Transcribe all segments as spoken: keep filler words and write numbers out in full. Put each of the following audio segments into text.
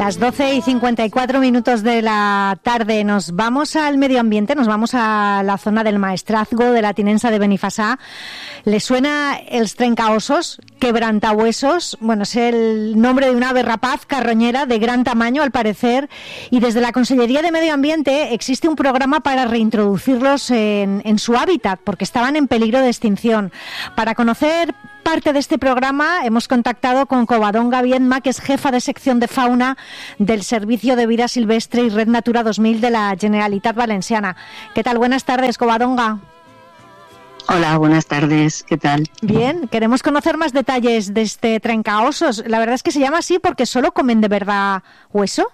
Las doce y cincuenta y cuatro minutos de la tarde. Nos vamos al medio ambiente, nos vamos a la zona del Maestrazgo, de la Tinença de Benifassà. ¿Le suena els trencaossos, quebrantahuesos? Bueno, es el nombre de una ave rapaz carroñera de gran tamaño, al parecer, y desde la Consellería de Medio Ambiente existe un programa para reintroducirlos en, en su hábitat, porque estaban en peligro de extinción. Para conocer parte de este programa hemos contactado con Covadonga Viedma, que es jefa de sección de fauna del Servicio de Vida Silvestre y Red Natura dos mil de la Generalitat Valenciana. ¿Qué tal? Buenas tardes, Covadonga. Hola, buenas tardes. ¿Qué tal? Bien, queremos conocer más detalles de este trencaosos. La verdad es que se llama así porque solo comen de verdad hueso.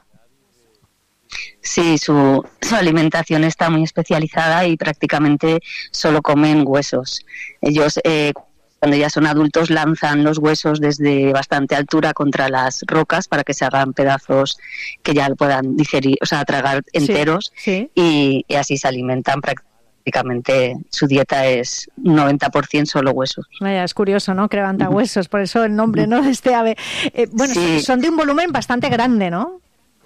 Sí, su, su alimentación está muy especializada y prácticamente solo comen huesos. Ellos, eh, cuando ya son adultos, lanzan los huesos desde bastante altura contra las rocas para que se hagan pedazos que ya puedan digerir, o sea, tragar enteros, sí, sí. Y, y así se alimentan prácticamente. Prácticamente su dieta es noventa por ciento solo huesos. Vaya, es curioso, ¿no? Crevanta huesos, por eso el nombre, ¿no?, de este ave. Eh, bueno, sí. Son de un volumen bastante grande, ¿no?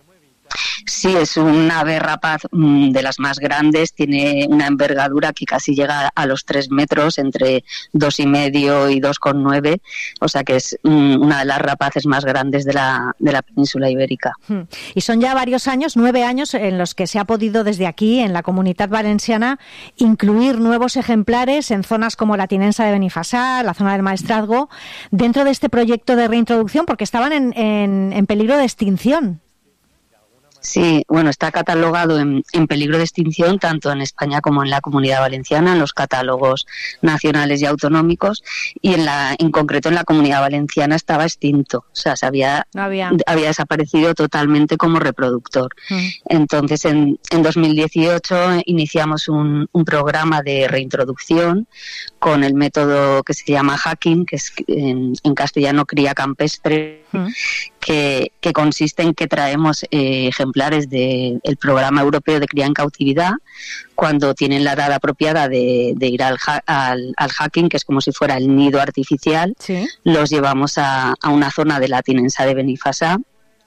Sí, es un ave rapaz mmm, de las más grandes, tiene una envergadura que casi llega a los tres metros, entre dos y medio y dos con nueve, o sea que es mmm, una de las rapaces más grandes de la, de la península ibérica. Y son ya varios años, nueve años, en los que se ha podido desde aquí, en la Comunitat Valenciana, incluir nuevos ejemplares en zonas como la Tinença de Benifassà, la zona del Maestrazgo, dentro de este proyecto de reintroducción, porque estaban en, en, en peligro de extinción. Sí, bueno, está catalogado en, en peligro de extinción tanto en España como en la Comunidad Valenciana, en los catálogos nacionales y autonómicos, y en la, en concreto en la Comunidad Valenciana estaba extinto, o sea, se había, no había. había desaparecido totalmente como reproductor. Mm. Entonces, en, en dos mil dieciocho iniciamos un, un programa de reintroducción con el método que se llama hacking, que es en, en castellano cría campestre, mm. que, que consiste en que traemos eh, ejemplares del programa europeo de cría en cautividad cuando tienen la edad apropiada de, de ir al, al, al hacking, que es como si fuera el nido artificial. ¿Sí? Los llevamos a, a una zona de la Tinença de Benifassà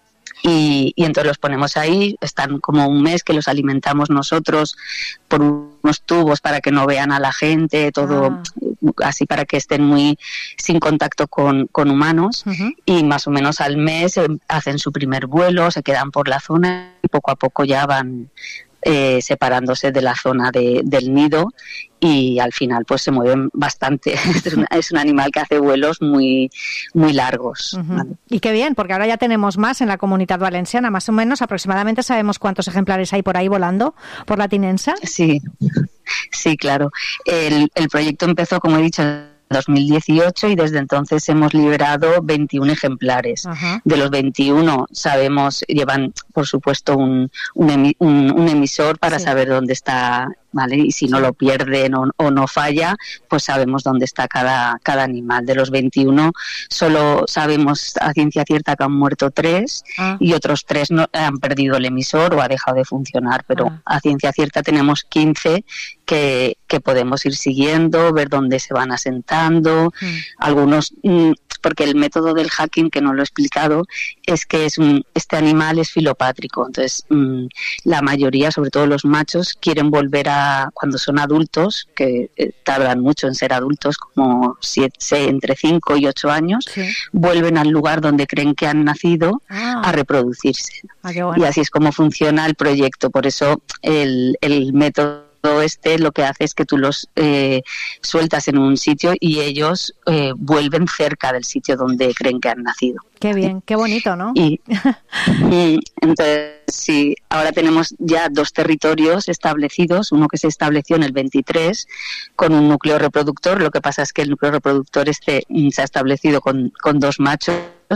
y, y entonces los ponemos ahí, están como un mes que los alimentamos nosotros por unos tubos para que no vean a la gente, todo ah. así para que estén muy sin contacto con, con humanos, uh-huh. y más o menos al mes eh, hacen su primer vuelo, se quedan por la zona y poco a poco ya van eh, separándose de la zona de, del nido y al final pues se mueven bastante. Es, una, es un animal que hace vuelos muy muy largos. Uh-huh. ¿Vale? Y qué bien, porque ahora ya tenemos más en la Comunitat Valenciana, más o menos aproximadamente sabemos cuántos ejemplares hay por ahí volando por la Tinença. Sí, sí, claro. El, el proyecto empezó, como he dicho, en dos mil dieciocho y desde entonces hemos liberado veintiún ejemplares. Uh-huh. De los veintiuno sabemos, llevan por supuesto un, un, emi, un, un emisor para sí. saber dónde está, ¿vale? Y si no lo pierden o, o no falla, pues sabemos dónde está cada, cada animal. De los veintiuno solo sabemos a ciencia cierta que han muerto tres ah. y otros tres no, han perdido el emisor o ha dejado de funcionar, pero ah. a ciencia cierta tenemos quince que, que podemos ir siguiendo, ver dónde se van asentando, mm. algunos, porque el método del hacking, que no lo he explicado, es que es un, este animal es filopátrico, entonces la mayoría, sobre todo los machos, quieren volver a, cuando son adultos, que tardan mucho en ser adultos, como siete, entre cinco y ocho años, sí. vuelven al lugar donde creen que han nacido ah. a reproducirse. Ah, qué bueno. Y así es como funciona el proyecto, por eso el, el método este lo que hace es que tú los eh, sueltas en un sitio y ellos eh, vuelven cerca del sitio donde creen que han nacido. Qué bien, qué bonito, ¿no? Y, y entonces sí, ahora tenemos ya dos territorios establecidos, uno que se estableció en el veintitrés con un núcleo reproductor, lo que pasa es que el núcleo reproductor este se ha establecido con, con dos machos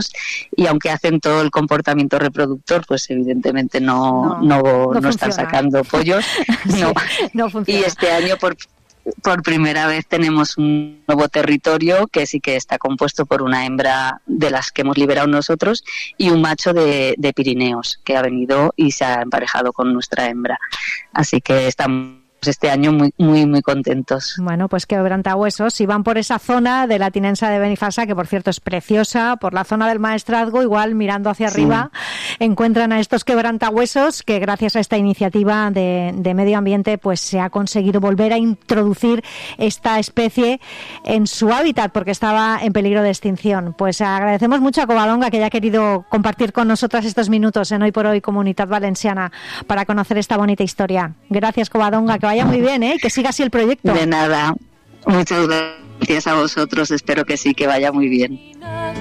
y aunque hacen todo el comportamiento reproductor, pues evidentemente no, no, no, no, no están sacando pollos. Sí, no. no funciona. Y este año por Por primera vez tenemos un nuevo territorio que sí que está compuesto por una hembra de las que hemos liberado nosotros y un macho de, de Pirineos que ha venido y se ha emparejado con nuestra hembra. Así que estamos este año muy muy muy contentos. Bueno, pues quebrantahuesos, si van por esa zona de la Tinença de Benifassà, que por cierto es preciosa, por la zona del Maestrazgo, igual mirando hacia arriba, sí. encuentran a estos quebrantahuesos que gracias a esta iniciativa de, de medio ambiente pues se ha conseguido volver a introducir esta especie en su hábitat porque estaba en peligro de extinción. Pues agradecemos mucho a Covadonga que haya querido compartir con nosotras estos minutos en Hoy por Hoy Comunitat Valenciana para conocer esta bonita historia. Gracias, Covadonga, que vaya muy bien, ¿eh? Que siga así el proyecto. De nada, muchas gracias a vosotros, espero que sí, que vaya muy bien.